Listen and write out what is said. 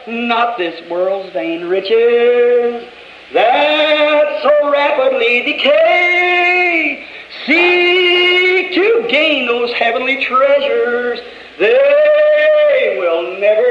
not this world's vain riches that so rapidly decay. Seek to gain those heavenly treasures. They will never